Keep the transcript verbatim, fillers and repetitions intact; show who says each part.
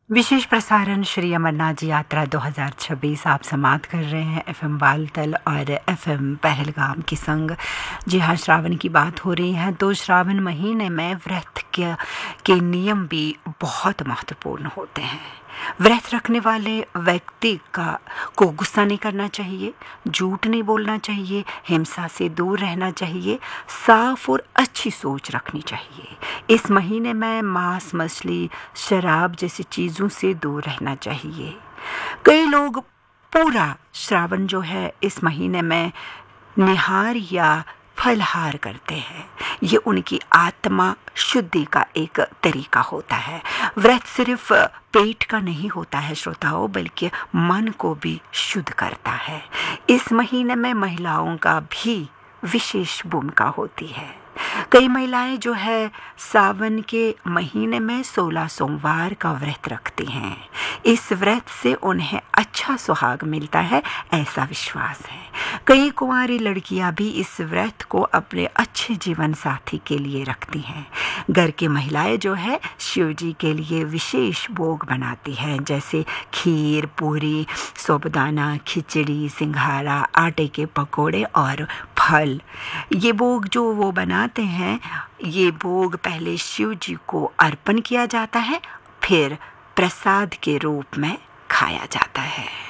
Speaker 1: विशेष प्रसारण श्री अमरनाथ जी यात्रा दो हज़ार छब्बीस आप समाप्त कर रहे हैं एफएम बालतल और एफएम पहलगाम की संग। जी हाँ, श्रावण की बात हो रही है तो श्रावण महीने में व्रत के, के नियम भी बहुत महत्वपूर्ण होते हैं। व्रत रखने वाले व्यक्ति का को गुस्सा नहीं करना चाहिए, झूठ नहीं बोलना चाहिए, हिंसा से दूर रहना चाहिए, साफ और अच्छी सोच रखनी चाहिए। इस महीने में मांस, मछली, शराब जैसी चीज़ों से दूर रहना चाहिए। कई लोग पूरा श्रावण जो है इस महीने में निहार या फलहार करते हैं। ये उनकी आत्मा शुद्धि का एक तरीका होता है। व्रत सिर्फ पेट का नहीं होता है श्रोताओं, बल्कि मन को भी शुद्ध करता है। इस महीने में महिलाओं का भी विशेष भूमिका होती है। कई महिलाएं जो है सावन के महीने में सोलह सोमवार का व्रत रखती हैं। इस व्रत से उन्हें अच्छा सुहाग मिलता है, ऐसा विश्वास है। कई कुंवारी लड़कियां भी इस व्रत को अपने अच्छे जीवन साथी के लिए रखती हैं। घर की महिलाएं जो है शिव जी के लिए विशेष भोग बनाती हैं, जैसे खीर, पूरी, साबूदाना, खिचड़ी, सिंघाड़ा, आटे के पकोड़े और फल। ये भोग जो वो बनाते हैं, ये भोग पहले शिव जी को अर्पण किया जाता है, फिर प्रसाद के रूप में खाया जाता है।